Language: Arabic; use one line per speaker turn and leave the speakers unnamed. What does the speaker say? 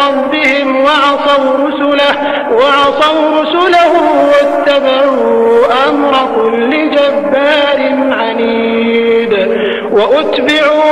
ربهم وعصوا رسله واتبعوا أمر كل جبار عنيد وأتبعوا